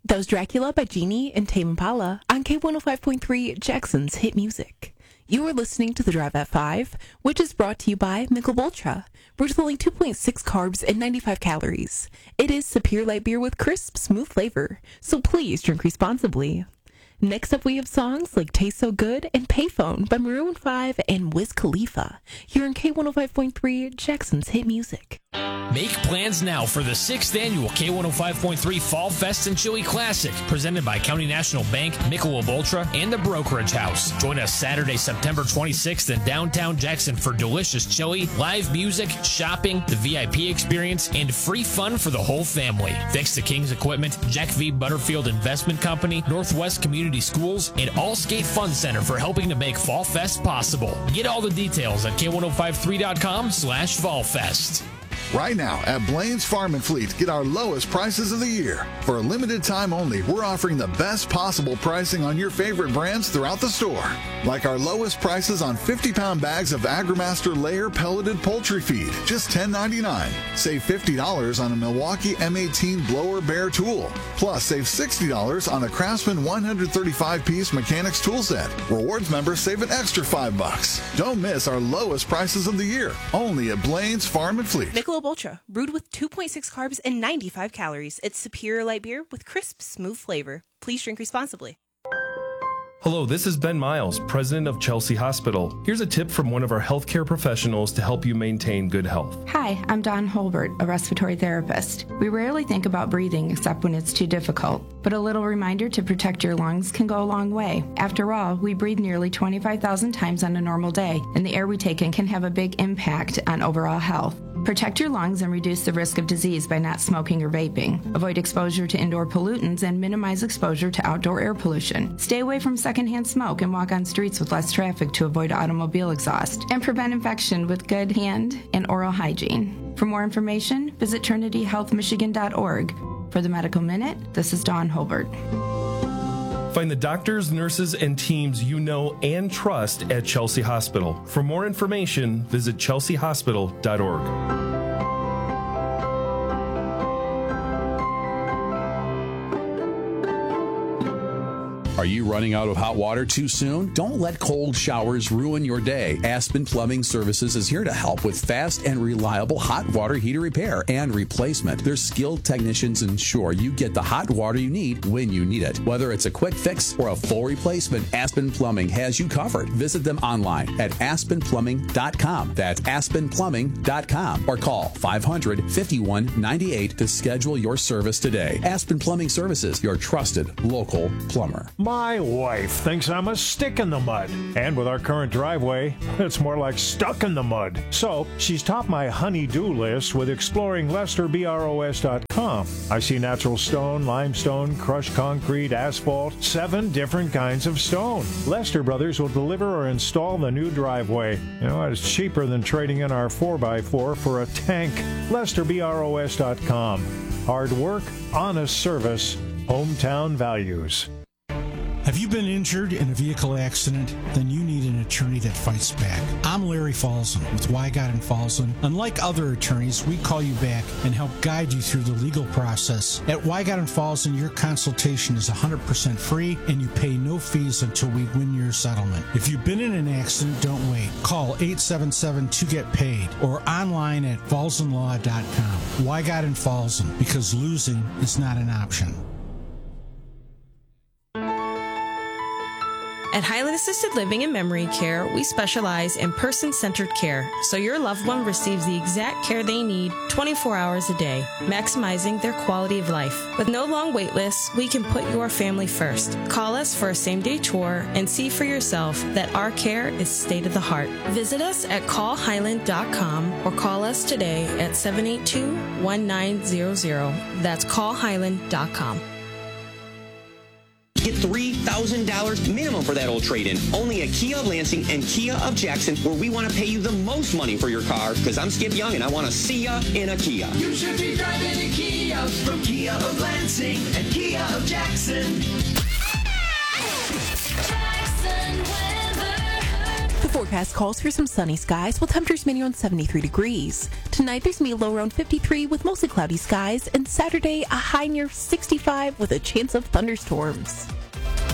That was Dracula by Genie and Tame Impala on K105.3 Jackson's Hit Music. You are listening to The Drive at 5, which is brought to you by Michelob Ultra, brewed with only 2.6 carbs and 95 calories. It is Superior Light Beer with crisp, smooth flavor, so please drink responsibly. Next up, we have songs like Taste So Good and Payphone by Maroon 5 and Wiz Khalifa. Here on K105.3 Jackson's Hit Music. Make plans now for the 6th annual K105.3 Fall Fest and Chili Classic, presented by County National Bank, Michelob Ultra, and the Brokerage House. Join us Saturday, September 26th in downtown Jackson for delicious chili, live music, shopping, the VIP experience, and free fun for the whole family. Thanks to King's Equipment, Jack V. Butterfield Investment Company, Northwest Community Schools, and Allscape Fun Center for helping to make Fall Fest possible. Get all the details at K1053.com/FallFest. Right now at Blaine's Farm and Fleet, get our lowest prices of the year. For a limited time only, we're offering the best possible pricing on your favorite brands throughout the store. Like our lowest prices on 50-pound bags of AgriMaster layer pelleted poultry feed, just $10.99. Save $50 on a Milwaukee M18 blower bear tool. Plus, save $60 on a Craftsman 135-piece mechanics tool set. Rewards members save an extra $5. Don't miss our lowest prices of the year. Only at Blaine's Farm and Fleet. Michelob Ultra, brewed with 2.6 carbs and 95 calories. It's Superior Light Beer with crisp, smooth flavor. Please drink responsibly. Hello, this is Ben Miles, president of Chelsea Hospital. Here's a tip from one of our healthcare professionals to help you maintain good health. Hi, I'm Dawn Holbert, a respiratory therapist. We rarely think about breathing except when it's too difficult, but a little reminder to protect your lungs can go a long way. After all, we breathe nearly 25,000 times on a normal day, and the air we take in can have a big impact on overall health. Protect your lungs and reduce the risk of disease by not smoking or vaping. Avoid exposure to indoor pollutants and minimize exposure to outdoor air pollution. Stay away from secondhand smoke and walk on streets with less traffic to avoid automobile exhaust. And prevent infection with good hand and oral hygiene. For more information, visit TrinityHealthMichigan.org. For the Medical Minute, this is Dawn Holbert. Find the doctors, nurses, and teams you know and trust at Chelsea Hospital. For more information, visit chelseahospital.org. Are you running out of hot water too soon? Don't let cold showers ruin your day. Aspen Plumbing Services is here to help with fast and reliable hot water heater repair and replacement. Their skilled technicians ensure you get the hot water you need when you need it. Whether it's a quick fix or a full replacement, Aspen Plumbing has you covered. Visit them online at aspenplumbing.com. That's aspenplumbing.com or call 500-5198 to schedule your service today. Aspen Plumbing Services, your trusted local plumber. My wife thinks I'm a stick in the mud. And with our current driveway, it's more like stuck in the mud. So she's topped my honey-do list with exploring LesterBROS.com. I see natural stone, limestone, crushed concrete, asphalt, 7 different kinds of stone. Lester Brothers will deliver or install the new driveway. You know, it's cheaper than trading in our 4x4 for a tank. LesterBROS.com. Hard work, honest service, hometown values. Have you been injured in a vehicle accident? Then you need an attorney that fights back. I'm Larry Falzon with Wygott and Falzon. Unlike other attorneys, we call you back and help guide you through the legal process. At Wygott and Falzon, your consultation is 100% free and you pay no fees until we win your settlement. If you've been in an accident, don't wait. Call 877-2-GET-PAID or online at falzonlaw.com. Wygott and Falzon, because losing is not an option. At Highland Assisted Living and Memory Care, we specialize in person-centered care, so your loved one receives the exact care they need 24 hours a day, maximizing their quality of life. With no long wait lists, we can put your family first. Call us for a same-day tour and see for yourself that our care is state-of-the-art. Visit us at callhighland.com or call us today at 782-1900. That's callhighland.com. Get $3,000 minimum for that old trade-in. Only at Kia of Lansing and Kia of Jackson, where we want to pay you the most money for your car, because I'm Skip Young and I want to see ya in a Kia. You should be driving a Kia from Kia of Lansing and Kia of Jackson. The 4 forecast calls for some sunny skies with temperatures mainly around 73 degrees. Tonight there's going to be a low around 53 with mostly cloudy skies, and Saturday a high near 65 with a chance of thunderstorms.